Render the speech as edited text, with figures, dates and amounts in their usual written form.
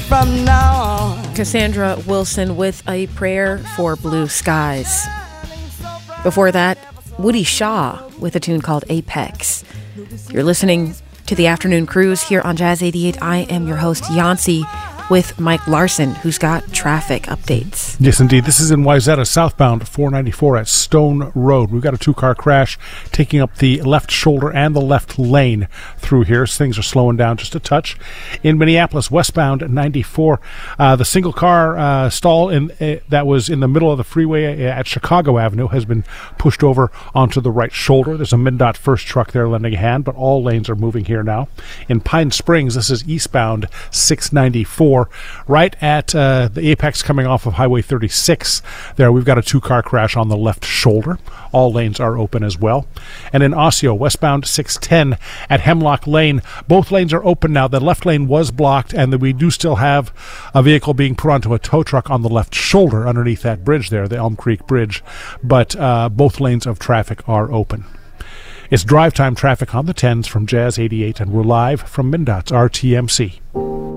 from now on. Cassandra Wilson with A Prayer for Blue Skies. Before that, Woody Shaw with a tune called Apex. You're listening to the Afternoon Cruise here on Jazz 88. I am your host, Yancy, with Mike Larson, who's got traffic updates. Yes, indeed. This is in Wayzata, southbound 494 at Stone Road. We've got a two-car crash taking up the left shoulder and the left lane through here. So things are slowing down just a touch. In Minneapolis, westbound 94, the single-car stall that was in the middle of the freeway at Chicago Avenue has been pushed over onto the right shoulder. There's a MnDOT first truck there lending a hand, but all lanes are moving here now. In Pine Springs, this is eastbound 694. Right at the apex coming off of Highway 36 there, we've got a two-car crash on the left shoulder. All lanes are open as well. And in Osseo, westbound 610 at Hemlock Lane, both lanes are open now. The left lane was blocked, and we do still have a vehicle being put onto a tow truck on the left shoulder underneath that bridge there, the Elm Creek Bridge. But both lanes of traffic are open. It's drive time traffic on the 10s from Jazz 88, and we're live from MnDOT's RTMC.